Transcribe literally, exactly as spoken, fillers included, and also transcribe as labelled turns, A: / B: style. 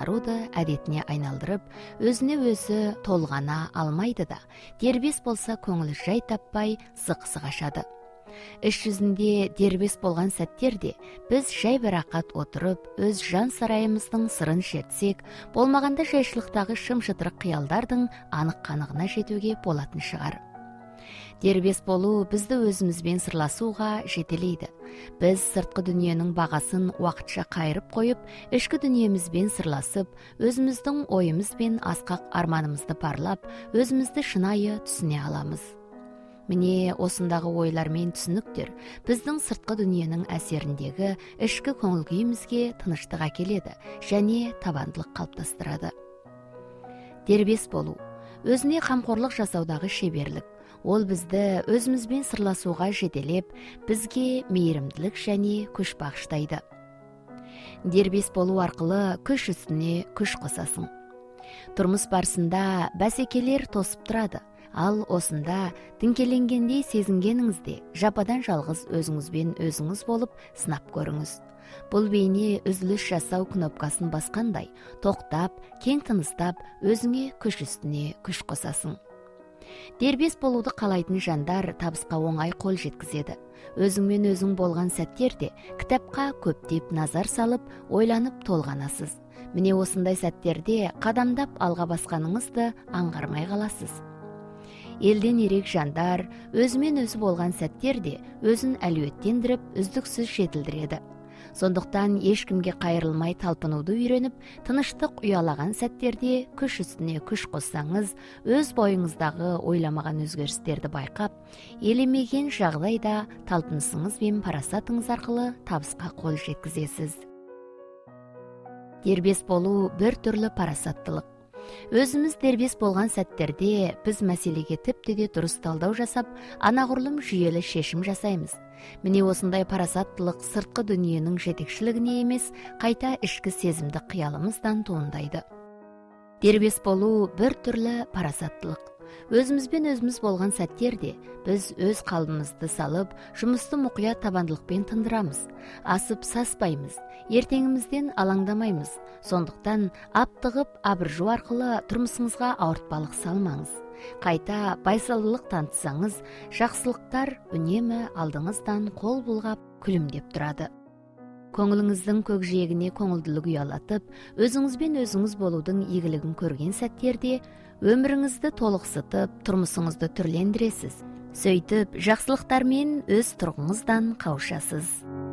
A: барууду адетине айналдырып, өзүнө өзү толгана алмайды да, дербес болса көңүл жай таппай сыксыгашады. Иш жүзүндө дербес болгон сәттерде биз жай баракат отуруп, өз жан сарайымыздын сырын шертсек, болмаганда жайшылыктагы шым-шытырык кыялдардын анык-каныгына жетүүгө болатын шыгар. Дербес болуу бизди өзүбүз менен сырласууга жетелейди. Биз сырткы дүнүйөнүн багасын убакытча кайрып коюп, ички дүнүйөбүз менен сырласып, өзүбүздүн оюбуз менен аскак арманыбызды барлап, өзүбүздү шынайы түсүнө алабыз. Міне осындагы ойлар менен түсүнүктөр биздин сырткы дүнүйөнүн әсериндеги ички көңүл күйүбүзгө тынычтык әкеледі және табандылык калыптастырады. Дербес болуу өзүнө камкорлук жасаудагы шеберлик. Ол бизди өзүбүз менен сырласууга жетелеп, бизге мейримдилик және күч багыштайды. Дербес болуу аркылуу күч үстүнө күч косасың. Турмуш барысында бәсекелер тосуп турады. Ал осында тиңкелеңгендей сезингениңизде жападан жалгыз өзүңүзбен өзүңүз болуп сынап көрүңүз. Бул бейне үзүлүш жасау кнопкасын баскандай, токтап, кең тыныстап, өзүңө күч үстүнө күч косасың. Дербес болууду каалайтын жандар табыска оңай кол жеткизеді. Өзүң менен өзүң болгон сәттерде китапка көптеп назар салып, ойланып толганасыз. Міне осындай сәттерде кадамдап алга басканыңызды аңгармай каласыз. Элден эрек жандар өзүмен өзү болгон сәттерде өзүн әлеуеттендирип, үздүксүз жетилдиреді. Сондуктан эч кимге кайрылмай талпынууду үйрөнүп, тыныштык уялаган сәттерде күч үстүнө күч коссаңыз, өз боюңуздагы ойламаган өзгөрүстөрдү байкап, элемеген жагдайда талпынысыңыз менен парасатыңыз аркылуу табыска кол жеткизесиз. Дербес болуу бир түрлүү парасаттылык. Өзүбүз дербес болгон сәттерде биз маселеге тип-тиде дурус талдоо жасап, анагурлум жүйелүү чечим жасайбыз. Міне осындай парасаттылык сырткы дүнүйөнүн жетекчилигине эмес, кайта ички сезимдик кыялымыздан туындайды. Дербес болуу бир түрлүү парасаттылык. Өзүбүзбен өзүбүз болгон сәттерде биз өз калыбыбызды салып, жумусту мукуят табандылыкпен тындырамыз. Асып саспайбыз, эртеңимизден алаңдамайбыз. Сондуктан аптыгып, абыржуу аркылуу турмушуңузга ауыртпалык салмаңыз. Кайта байсалдуулук танытсаңыз, жакшылыктар үнемі алдыңыздан кол булгап, күлүмдеп турады. Көңүлүңүздүн көкжиегине көңүлдүүлүк уялатып, өзүңүзбен өзүңүз болуудун ийгилигин көрген сәттерде өмүрүңүздү толуксутуп, турмушуңузду түрлендиресиз. Сөйтүп, жакшылыктар менен өз тургуңуздан кавушасыз.